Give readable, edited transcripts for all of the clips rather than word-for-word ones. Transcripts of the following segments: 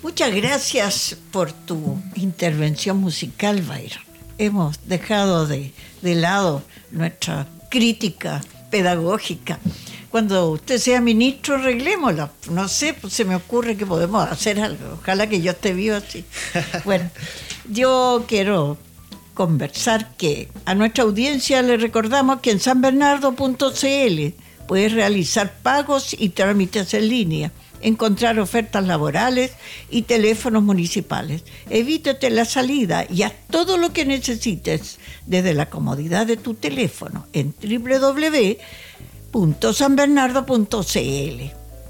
Muchas gracias por tu intervención musical, Byron. Hemos dejado de lado nuestra crítica pedagógica. Cuando usted sea ministro, arreglémosla. No sé, pues se me ocurre que podemos hacer algo. Ojalá que yo esté vivo así. Bueno, yo quiero conversar que a nuestra audiencia le recordamos que en sanbernardo.cl puedes realizar pagos y trámites en línea, encontrar ofertas laborales y teléfonos municipales. Evítate la salida y haz todo lo que necesites desde la comodidad de tu teléfono en www.sanbernardo.cl.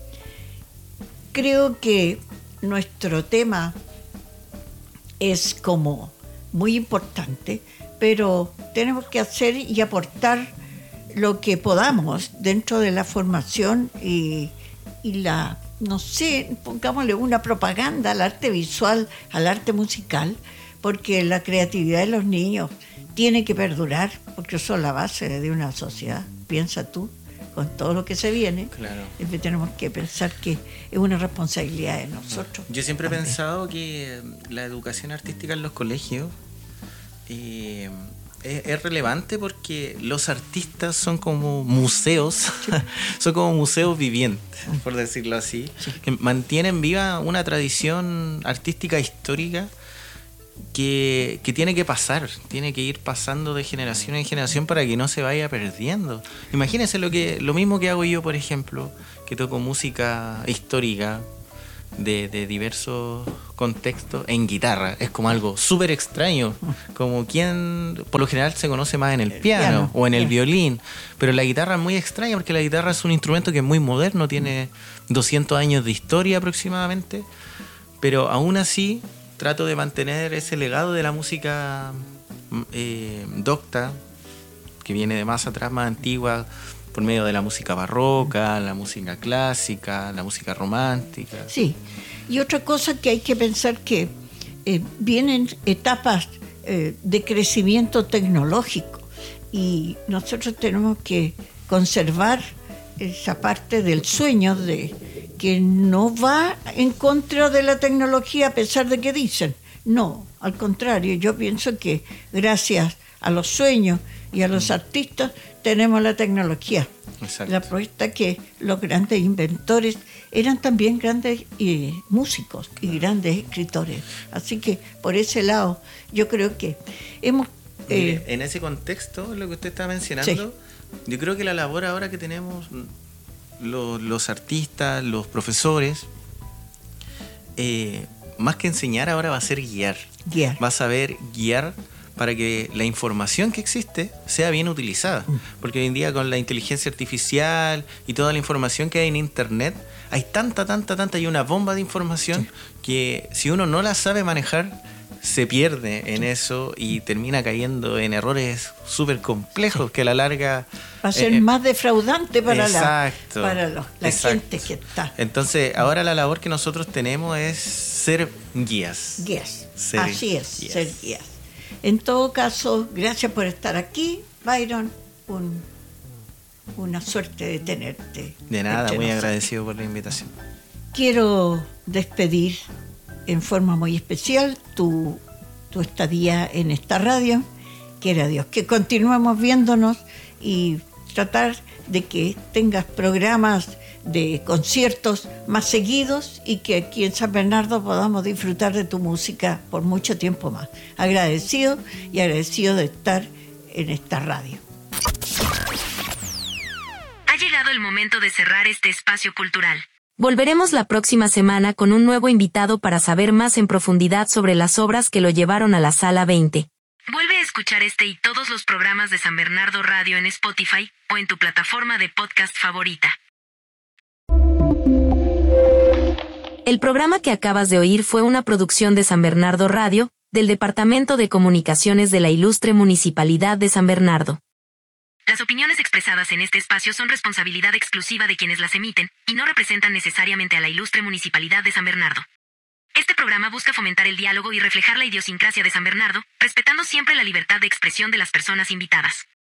Creo que nuestro tema es como muy importante, pero tenemos que hacer y aportar lo que podamos dentro de la formación y la, no sé, pongámosle una propaganda al arte visual, al arte musical, porque la creatividad de los niños tiene que perdurar, porque son la base de una sociedad. Piensa tú, con todo lo que se viene, claro. Tenemos que pensar que es una responsabilidad de nosotros. Yo siempre he pensado que la educación artística en los colegios es relevante porque los artistas son como museos, sí. Son como museos vivientes, por decirlo así, sí. Que mantienen viva una tradición artística histórica que tiene que pasar, tiene que ir pasando de generación en generación para que no se vaya perdiendo. Imagínense lo mismo que hago yo, por ejemplo, que toco música histórica de diversos contextos en guitarra. Es como algo súper extraño, como quien por lo general se conoce más en el piano o en el violín, pero la guitarra es muy extraña porque la guitarra es un instrumento que es muy moderno, tiene 200 años de historia aproximadamente, pero aún así trato de mantener ese legado de la música docta, que viene de más atrás, más antigua, por medio de la música barroca, la música clásica, la música romántica. Sí, y otra cosa que hay que pensar que vienen etapas de crecimiento tecnológico y nosotros tenemos que conservar esa parte del sueño de que no va en contra de la tecnología a pesar de que dicen. No, al contrario, yo pienso que gracias a los sueños y a los artistas tenemos la tecnología. Exacto. La prueba que los grandes inventores eran también grandes músicos y grandes escritores. Así que por ese lado yo creo que hemos... Mire, en ese contexto, lo que usted está mencionando, sí. Yo creo que la labor ahora que tenemos los artistas, los profesores, más que enseñar ahora va a ser guiar. Va a saber guiar para que la información que existe sea bien utilizada. Porque hoy en día con la inteligencia artificial y toda la información que hay en internet, hay tanta, y una bomba de información, sí. Que si uno no la sabe manejar, se pierde en eso y termina cayendo en errores súper complejos, sí. Que a la larga... Va a ser más defraudante para la exacto. gente que está. Entonces, ahora la labor que nosotros tenemos es ser guías. Así es, guías. Ser guías. En todo caso, gracias por estar aquí, Byron. Una suerte de tenerte. De nada, muy agradecido por la invitación. Quiero despedir en forma muy especial tu estadía en esta radio. Quiera Dios que continuemos viéndonos y tratar de que tengas programas de conciertos más seguidos y que aquí en San Bernardo podamos disfrutar de tu música por mucho tiempo más. Agradecido de estar en esta radio. Ha llegado el momento de cerrar este espacio cultural. Volveremos la próxima semana con un nuevo invitado para saber más en profundidad sobre las obras que lo llevaron a la Sala 20. Vuelve a escuchar este y todos los programas de San Bernardo Radio en Spotify o en tu plataforma de podcast favorita. El programa que acabas de oír fue una producción de San Bernardo Radio, del Departamento de Comunicaciones de la Ilustre Municipalidad de San Bernardo. Las opiniones expresadas en este espacio son responsabilidad exclusiva de quienes las emiten y no representan necesariamente a la Ilustre Municipalidad de San Bernardo. Este programa busca fomentar el diálogo y reflejar la idiosincrasia de San Bernardo, respetando siempre la libertad de expresión de las personas invitadas.